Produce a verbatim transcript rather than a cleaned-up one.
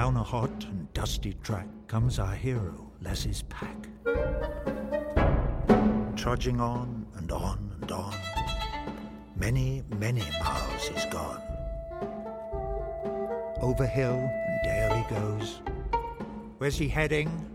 Down a hot and dusty track comes our hero, Lassie's pack. Trudging on and on and on, many, many miles he's gone. Over hill and dale he goes. Where's he heading?